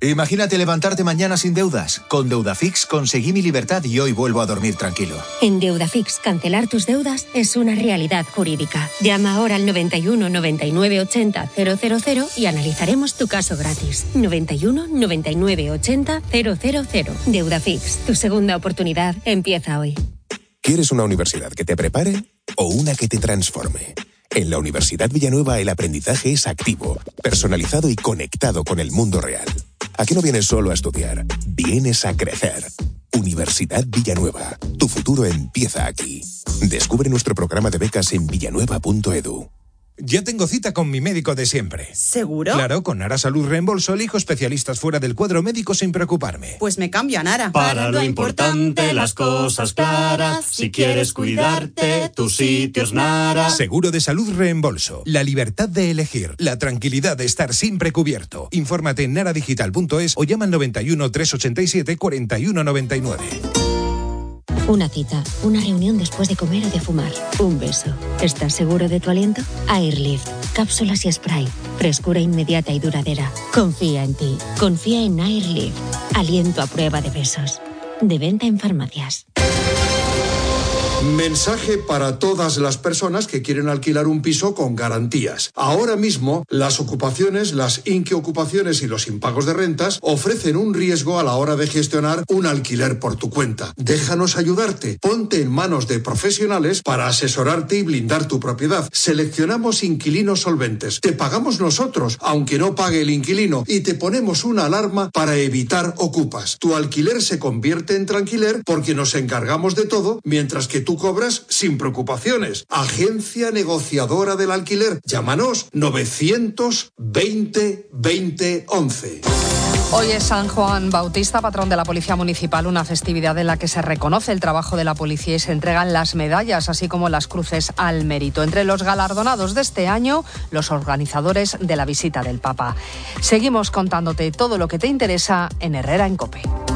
Imagínate levantarte mañana sin deudas. Con Deudafix conseguí mi libertad y hoy vuelvo a dormir tranquilo. En Deudafix, cancelar tus deudas es una realidad jurídica. Llama ahora al 91 99 80 000 y analizaremos tu caso gratis. 91 99 80 000. Deudafix, tu segunda oportunidad empieza hoy. ¿Quieres una universidad que te prepare o una que te transforme? En la Universidad Villanueva el aprendizaje es activo, personalizado y conectado con el mundo real. Aquí no vienes solo a estudiar, vienes a crecer. Universidad Villanueva, tu futuro empieza aquí. Descubre nuestro programa de becas en villanueva.edu. Ya tengo cita con mi médico de siempre. ¿Seguro? Claro, con Nara Salud Reembolso elijo especialistas fuera del cuadro médico sin preocuparme. Pues me cambio a Nara. Para lo importante, las cosas claras. Si quieres cuidarte, tu sitio es Nara. Seguro de Salud Reembolso. La libertad de elegir. La tranquilidad de estar siempre cubierto. Infórmate en naradigital.es o llama al 91 387 4199. Una cita, una reunión después de comer o de fumar, un beso. ¿Estás seguro de tu aliento? Airlift, cápsulas y spray. Frescura inmediata y duradera. Confía en ti. Confía en Airlift. Aliento a prueba de besos. De venta en farmacias. Mensaje para todas las personas que quieren alquilar un piso con garantías. Ahora mismo, las ocupaciones, las inquiocupaciones y los impagos de rentas ofrecen un riesgo a la hora de gestionar un alquiler por tu cuenta. Déjanos ayudarte. Ponte en manos de profesionales para asesorarte y blindar tu propiedad. Seleccionamos inquilinos solventes. Te pagamos nosotros, aunque no pague el inquilino, y te ponemos una alarma para evitar ocupas. Tu alquiler se convierte en tranquiler porque nos encargamos de todo, mientras que tú cobras sin preocupaciones. Agencia negociadora del alquiler. Llámanos 920 20 11. Hoy es San Juan Bautista, patrón de la Policía Municipal, una festividad en la que se reconoce el trabajo de la policía y se entregan las medallas, así como las cruces al mérito. Entre los galardonados de este año, los organizadores de la visita del Papa. Seguimos contándote todo lo que te interesa en Herrera en COPE.